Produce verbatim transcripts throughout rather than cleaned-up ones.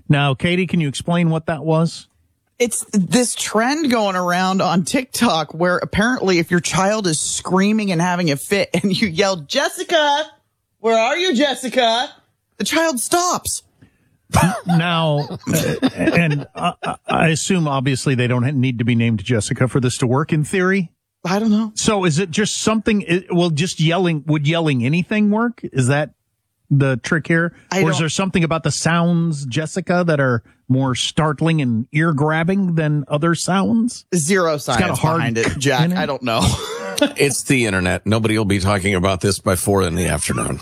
Now, Katie, can you explain what that was? It's this trend going around on TikTok where apparently if your child is screaming and having a fit and you yell, Jessica, where are you, Jessica? The child stops. Now, uh, and uh, I assume obviously they don't need to be named Jessica for this to work in theory. I don't know. So is it just something, it, well, just yelling, would yelling anything work? Is that the trick here? I or is there something about the sounds, Jessica, that are more startling and ear grabbing than other sounds? Zero science got a hard behind it, Jack. in it? I don't know. It's the internet. Nobody will be talking about this by four in the afternoon.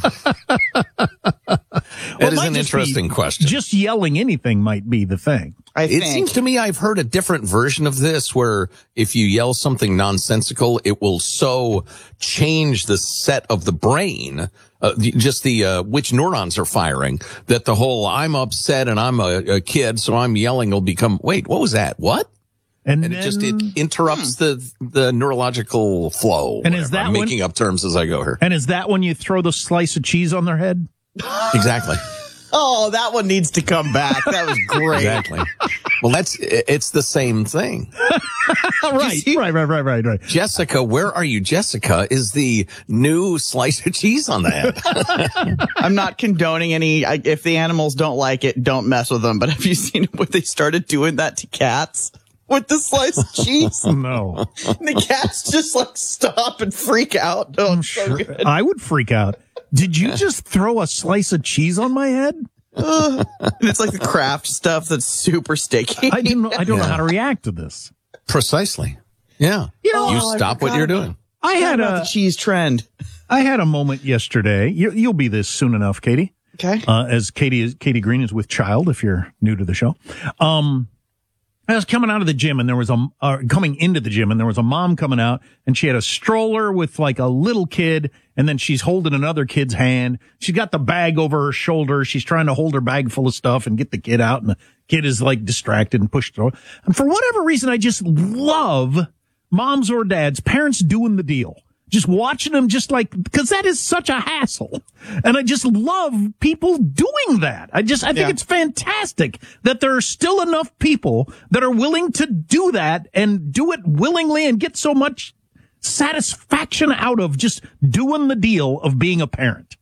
It is an interesting be, question. Just yelling anything might be the thing. I It think. seems to me I've heard a different version of this where if you yell something nonsensical, it will so change the set of the brain, uh, the, just the, uh, which neurons are firing, that the whole I'm upset and I'm a, a kid, so I'm yelling will become, wait, what was that? What? And, And then, it just, it interrupts the, the neurological flow. And is whatever. that I'm when- making up terms as I go here. And is that when you throw the slice of cheese on their head? Exactly. Oh, that one needs to come back. That was great. Exactly. Well, that's, it's the same thing. right, right, right, right, right, right. Jessica, where are you? Jessica is the new slice of cheese on the head. I'm not condoning any. I, if the animals don't like it, don't mess with them. But have you seen what they started doing that to cats with the slice of cheese? No. And the cats just like stop and freak out. Oh, I'm it's so sure. good. I would freak out. Did you just throw a slice of cheese on my head? Uh, and it's like the Kraft stuff that's super sticky. I don't know. I don't Yeah. know how to react to this. Precisely. Yeah. You know, you Oh, I stop what forgot you're about- doing. I had About a the cheese trend. I had a moment yesterday. You, you'll be this soon enough, Katie. Okay. Uh, as Katie is Katie Green is with child. If you're new to the show, um, I was coming out of the gym and there was a uh, coming into the gym and there was a mom coming out and she had a stroller with like a little kid and then she's holding another kid's hand. She's got the bag over her shoulder. She's trying to hold her bag full of stuff and get the kid out and the kid is like distracted and pushed through. And for whatever reason, I just love moms or dads, parents doing the deal. Just watching them just like, because that is such a hassle. And I just love people doing that. I just, I think Yeah. it's fantastic that there are still enough people that are willing to do that and do it willingly and get so much satisfaction out of just doing the deal of being a parent.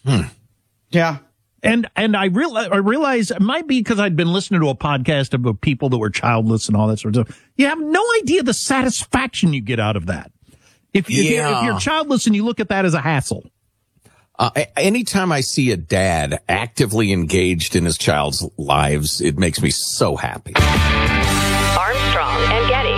Yeah. And, and I real, I realize it might be because I'd been listening to a podcast about people that were childless and all that sort of stuff. You have no idea the satisfaction you get out of that. If, if, you're, if you're childless and you look at that as a hassle. Uh, a- anytime I see a dad actively engaged in his child's lives, it makes me so happy. Armstrong and Getty.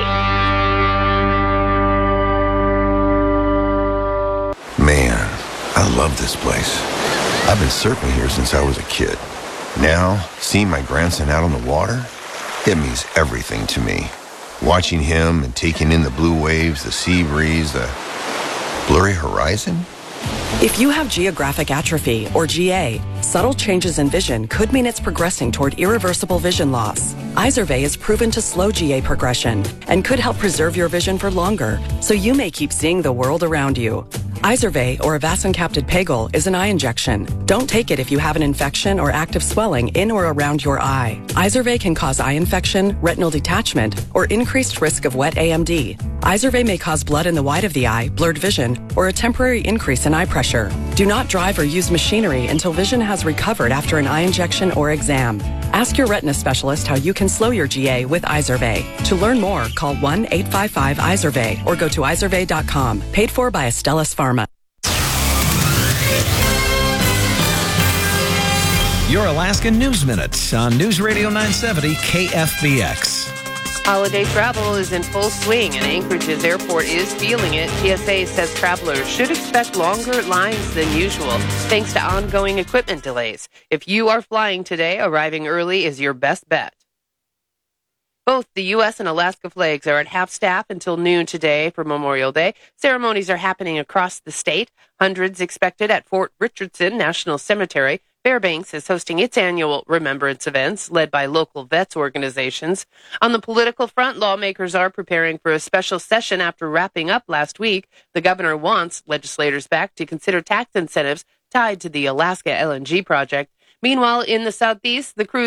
Man, I love this place. I've been surfing here since I was a kid. Now, seeing my grandson out on the water, it means everything to me. Watching him and taking in the blue waves, the sea breeze, the blurry horizon. If you have geographic atrophy, or G A, subtle changes in vision could mean it's progressing toward irreversible vision loss. Izervay is proven to slow G A progression and could help preserve your vision for longer, so you may keep seeing the world around you. Izervay, or avacincaptad pegol, is an eye injection. Don't take it if you have an infection or active swelling in or around your eye. Izervay can cause eye infection, retinal detachment, or increased risk of wet A M D. Izervay may cause blood in the white of the eye, blurred vision, or a temporary increase in eye pressure. Do not drive or use machinery until vision has recovered after an eye injection or exam. Ask your retina specialist how you can slow your G A with Izervay. To learn more, call one eight five five Izervay or go to izervay dot com. Paid for by Astellas Pharma. Your Alaska News Minute on News Radio nine seventy K F B X. Holiday travel is in full swing, and Anchorage's airport is feeling it. T S A says travelers should expect longer lines than usual, thanks to ongoing equipment delays. If you are flying today, arriving early is your best bet. Both the U S and Alaska flags are at half-staff until noon today for Memorial Day. Ceremonies are happening across the state. Hundreds expected at Fort Richardson National Cemetery. Fairbanks is hosting its annual remembrance events led by local vets organizations. On the political front, lawmakers are preparing for a special session after wrapping up last week. The governor wants legislators back to consider tax incentives tied to the Alaska L N G project. Meanwhile, in the southeast, the cruise